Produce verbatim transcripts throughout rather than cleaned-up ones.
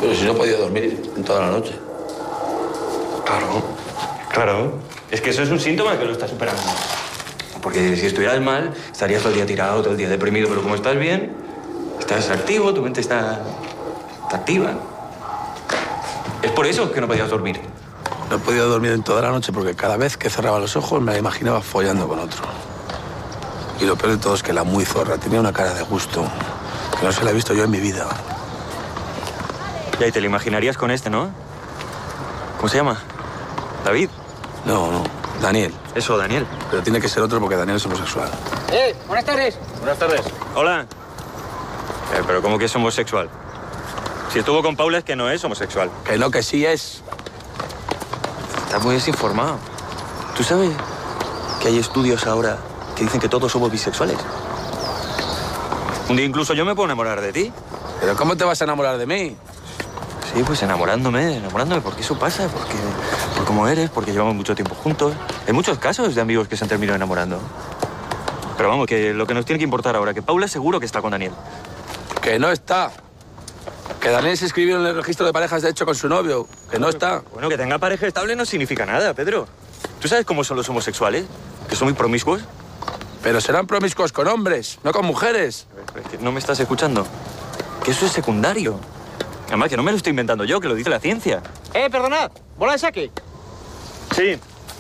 Pero si no he podido dormir en toda la noche. Claro, claro. Es que eso es un síntoma de que lo estás superando. Porque si estuvieras mal, estarías todo el día tirado, todo el día deprimido. Pero como estás bien, estás activo, tu mente está, está activa. Es por eso que no podías dormir. No he podido dormir en toda la noche porque cada vez que cerraba los ojos me la imaginaba follando con otro. Y lo peor de todo es que la muy zorra tenía una cara de gusto que no se la he visto yo en mi vida. Ya, y te lo imaginarías con este, ¿no? ¿Cómo se llama? ¿David? No, no, Daniel. Eso, Daniel. Pero tiene que ser otro porque Daniel es homosexual. ¡Eh! Buenas tardes. Buenas tardes. Hola. Eh, pero ¿cómo que es homosexual? Si estuvo con Paula es que no es homosexual. Que no, que sí es. Estás muy desinformado. ¿Tú sabes que hay estudios ahora que dicen que todos somos bisexuales? Un día incluso yo me puedo enamorar de ti. ¿Pero cómo te vas a enamorar de mí? Sí, pues enamorándome, enamorándome, porque eso pasa, porque por cómo eres, porque llevamos mucho tiempo juntos. Hay muchos casos de amigos que se han terminado enamorando. Pero vamos, que lo que nos tiene que importar ahora, que Paula seguro que está con Daniel. Que no está. Que Daniel se inscribió en el registro de parejas de hecho con su novio. Que no está. Bueno, que tenga pareja estable no significa nada, Pedro. ¿Tú sabes cómo son los homosexuales? Que son muy promiscuos. Pero serán promiscuos con hombres, no con mujeres. Es que no me estás escuchando. Que eso es secundario. Además, que no me lo estoy inventando yo, que lo dice la ciencia. Eh, perdonad. ¿Bola de saque? Sí.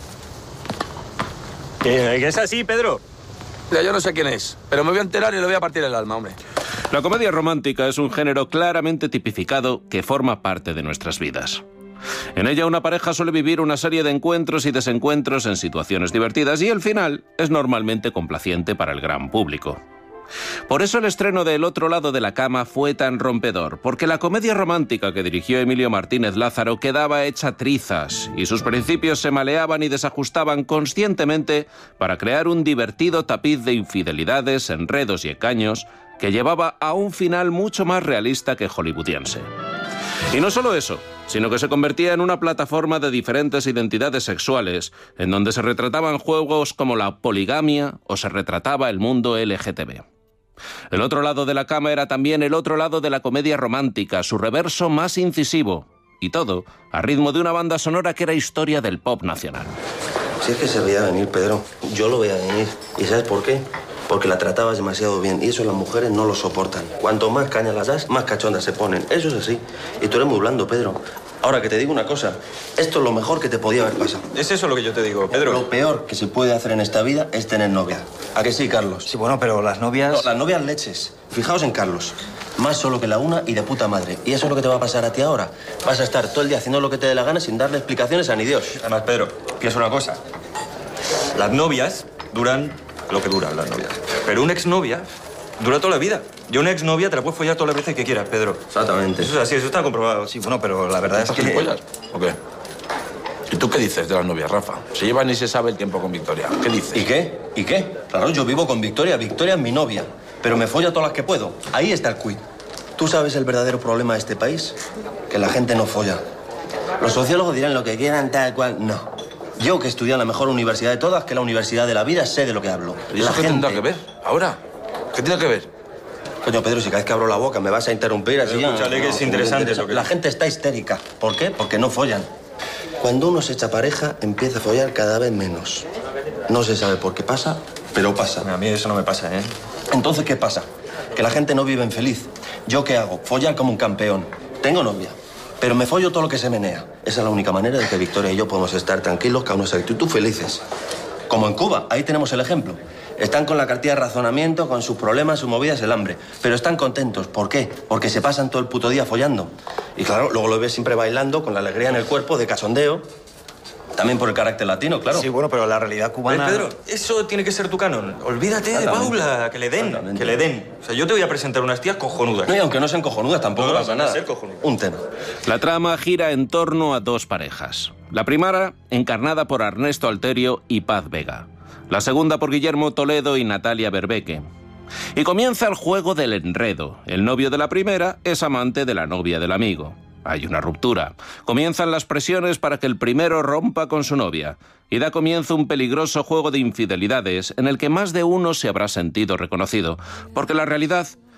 Que, que es así, Pedro. Mira, yo no sé quién es, pero me voy a enterar y le voy a partir el alma, hombre. La comedia romántica es un género claramente tipificado que forma parte de nuestras vidas. En ella una pareja suele vivir una serie de encuentros y desencuentros en situaciones divertidas y el final es normalmente complaciente para el gran público. Por eso el estreno de El otro lado de la cama fue tan rompedor, porque la comedia romántica que dirigió Emilio Martínez Lázaro quedaba hecha trizas y sus principios se maleaban y desajustaban conscientemente para crear un divertido tapiz de infidelidades, enredos y engaños que llevaba a un final mucho más realista que hollywoodiense. Y no solo eso, sino que se convertía en una plataforma de diferentes identidades sexuales, en donde se retrataban juegos como la poligamia o se retrataba el mundo L G T B. El otro lado de la cama era también el otro lado de la comedia romántica, su reverso más incisivo, y todo a ritmo de una banda sonora que era historia del pop nacional. Si es que se veía venir, Pedro, yo lo veía venir. ¿Y sabes por qué? Porque la tratabas demasiado bien y eso las mujeres no lo soportan. Cuanto más caña las das, más cachondas se ponen. Eso es así. Y tú eres muy blando, Pedro. Ahora, que te digo una cosa, esto es lo mejor que te podía haber pasado. Es eso lo que yo te digo, Pedro. Lo peor que se puede hacer en esta vida es tener novia. ¿A que sí, Carlos? Sí, bueno, pero las novias... No, las novias leches. Fijaos en Carlos. Más solo que la una y de puta madre. Y eso es lo que te va a pasar a ti ahora. Vas a estar todo el día haciendo lo que te dé la gana sin darle explicaciones a ni Dios. Además, Pedro, piensa una cosa. Las novias duran lo que duran las novias. Pero una exnovia dura toda la vida. Yo una exnovia te la puedes follar todas las veces que quieras, Pedro. Exactamente. Eso es así, eso está comprobado. Sí, bueno, pero la verdad es que... ¿Gilipollas o qué? ¿Y tú qué dices de las novias, Rafa? Se lleva ni se sabe el tiempo con Victoria. ¿Qué dices? ¿Y qué? ¿Y qué? Claro, yo vivo con Victoria. Victoria es mi novia. Pero me follo a todas las que puedo. Ahí está el quid. ¿Tú sabes el verdadero problema de este país? Que la gente no folla. Los sociólogos dirán lo que quieran, tal cual. No. Yo, que estudié en la mejor universidad de todas, que es la Universidad de la Vida, sé de lo que hablo. ¿Y eso la qué gente... tendrá que ver? ¿Ahora? ¿Qué tiene que ver? Coño, Pedro, si cada vez que abro la boca me vas a interrumpir así... Pero escúchale, que es interesante lo que- La gente está histérica. ¿Por qué? Porque no follan. Cuando uno se echa pareja, empieza a follar cada vez menos. No se sabe por qué pasa, pero pasa. A mí eso no me pasa, ¿eh? Entonces, ¿qué pasa? Que la gente no vive en feliz. ¿Yo qué hago? Follar como un campeón. Tengo novia, pero me follo todo lo que se menea. Esa es la única manera de que Victoria y yo podemos estar tranquilos, cada uno su actitud, felices. Como en Cuba, ahí tenemos el ejemplo. Están con la cartilla de razonamiento, con sus problemas, sus movidas, el hambre. Pero están contentos. ¿Por qué? Porque se pasan todo el puto día follando. Y claro, luego lo ves siempre bailando, con la alegría en el cuerpo, de cachondeo. También por el carácter latino, claro. Sí, bueno, pero la realidad cubana... Pedro, eso tiene que ser tu canon. Olvídate de Paula, que le den, que le den. O sea, yo te voy a presentar unas tías cojonudas. No, y aunque no sean cojonudas, tampoco No, pasa van a nada. ser cojonudas. Un tema. La trama gira en torno a dos parejas. La primera, encarnada por Ernesto Alterio y Paz Vega. La segunda por Guillermo Toledo y Natalia Berbeque. Y comienza el juego del enredo. El novio de la primera es amante de la novia del amigo. Hay una ruptura. Comienzan las presiones para que el primero rompa con su novia. Y da comienzo un peligroso juego de infidelidades en el que más de uno se habrá sentido reconocido. Porque la realidad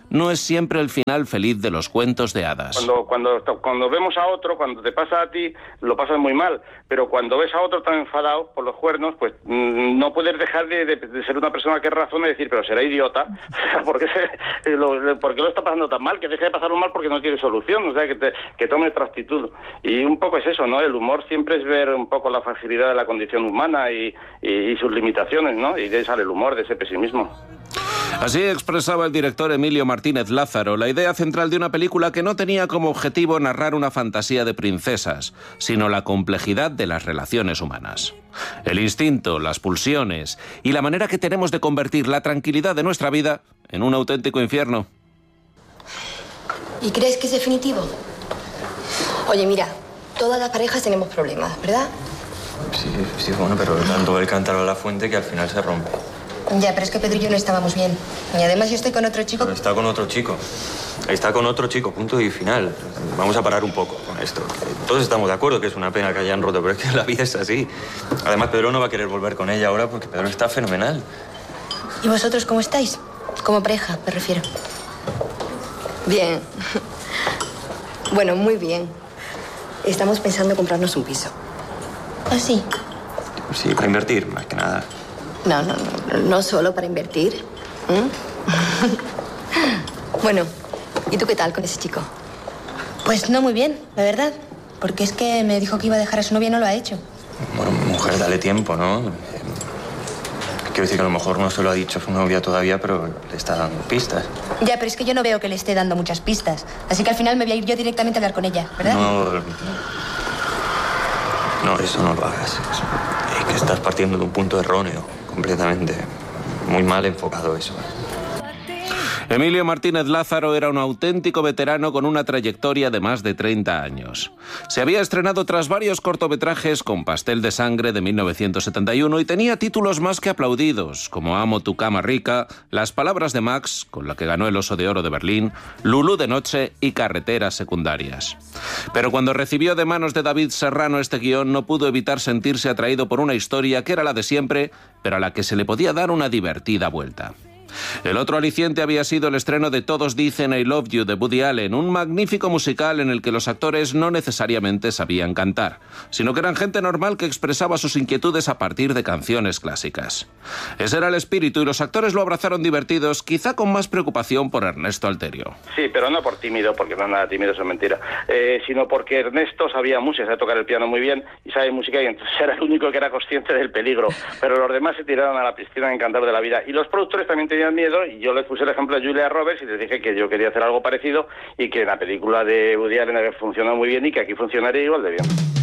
no es siempre el final feliz de los cuentos de hadas. Cuando, cuando, cuando vemos a otro, cuando te pasa a ti, lo pasas muy mal, pero cuando ves a otro tan enfadado por los cuernos, pues mmm, no puedes dejar de, de, de ser una persona que razona y decir, pero será idiota, ¿por qué, se, lo, ¿por qué lo está pasando tan mal? Que deje de pasarlo mal porque no tiene solución, o sea, que, te, que tome otra actitud. Y un poco es eso, ¿no? El humor siempre es ver un poco la fragilidad de la condición humana y, y, y sus limitaciones, ¿no? Y de ahí sale el humor, de ese pesimismo. Así expresaba el director Emilio Martínez Lázaro la idea central de una película que no tenía como objetivo narrar una fantasía de princesas, sino la complejidad de las relaciones humanas. El instinto, las pulsiones y la manera que tenemos de convertir la tranquilidad de nuestra vida en un auténtico infierno. ¿Y crees que es definitivo? Oye, mira, todas las parejas tenemos problemas, ¿verdad? Sí, sí, bueno, pero tanto el cántaro a la fuente que al final se rompe. Ya, pero es que Pedro y yo no estábamos bien. Y además yo estoy con otro chico... Pero está con otro chico. Está con otro chico, punto y final. Vamos a parar un poco con esto. Todos estamos de acuerdo que es una pena que hayan roto, pero es que la vida es así. Además, Pedro no va a querer volver con ella ahora porque Pedro está fenomenal. ¿Y vosotros cómo estáis? Como pareja, me refiero. Bien. Bueno, muy bien. Estamos pensando en comprarnos un piso. ¿Ah, sí? Sí, para invertir, más que nada. No, no, no, no solo para invertir. ¿Mm? Bueno, ¿y tú qué tal con ese chico? Pues no muy bien, la verdad. Porque es que me dijo que iba a dejar a su novia y no lo ha hecho. Bueno, mujer, dale tiempo, ¿no? Quiero decir que a lo mejor no se lo ha dicho a su novia todavía, pero le está dando pistas. Ya, pero es que yo no veo que le esté dando muchas pistas. Así que al final me voy a ir yo directamente a hablar con ella, ¿verdad? No, no, eso no lo hagas. Es que estás partiendo de un punto erróneo, completamente. Muy mal enfocado eso. Emilio Martínez Lázaro era un auténtico veterano con una trayectoria de más de treinta años. Se había estrenado tras varios cortometrajes con Pastel de Sangre de mil novecientos setenta y uno y tenía títulos más que aplaudidos, como Amo tu cama rica, Las palabras de Max, con la que ganó el Oso de Oro de Berlín, Lulú de noche y Carreteras secundarias. Pero cuando recibió de manos de David Serrano este guión, no pudo evitar sentirse atraído por una historia que era la de siempre, pero a la que se le podía dar una divertida vuelta. El otro aliciente había sido el estreno de Todos dicen I Love You de Woody Allen, un magnífico musical en el que los actores no necesariamente sabían cantar, sino que eran gente normal que expresaba sus inquietudes a partir de canciones clásicas. Ese era el espíritu y los actores lo abrazaron divertidos, quizá con más preocupación por Ernesto Alterio. Sí, pero no por tímido, porque no es nada tímido, eso es mentira, eh, sino porque Ernesto sabía música, sabe tocar el piano muy bien y sabe música y entonces era el único que era consciente del peligro, pero los demás se tiraron a la piscina encantador de la vida y los productores también tenían miedo y yo les puse el ejemplo a Julia Roberts y les dije que yo quería hacer algo parecido y que en la película de Woody Allen funcionó muy bien y que aquí funcionaría igual de bien.